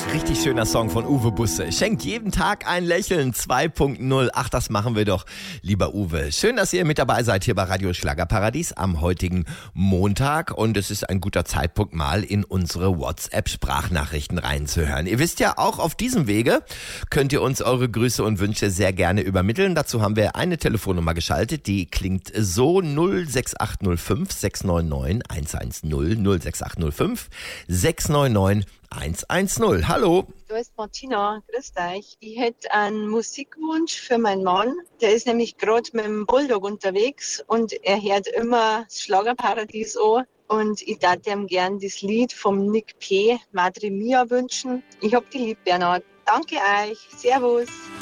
Richtig schöner Song von Uwe Busse. Schenkt jeden Tag ein Lächeln 2.0. Ach, das machen wir doch, lieber Uwe. Schön, dass ihr mit dabei seid hier bei Radio Schlagerparadies am heutigen Montag. Und es ist ein guter Zeitpunkt, mal in unsere WhatsApp-Sprachnachrichten reinzuhören. Ihr wisst ja, auch auf diesem Wege könnt ihr uns eure Grüße und Wünsche sehr gerne übermitteln. Dazu haben wir eine Telefonnummer geschaltet, die klingt so: 06805 699 110 06805 699 110. Hallo. Da ist Martina, grüß euch. Ich hätte einen Musikwunsch für meinen Mann. Der ist nämlich gerade mit dem Bulldog unterwegs und er hört immer das Schlagerparadies an. Und ich darf ihm gern das Lied vom Nick P. Madre Mia wünschen. Ich hab die lieb, Bernhard. Danke euch. Servus.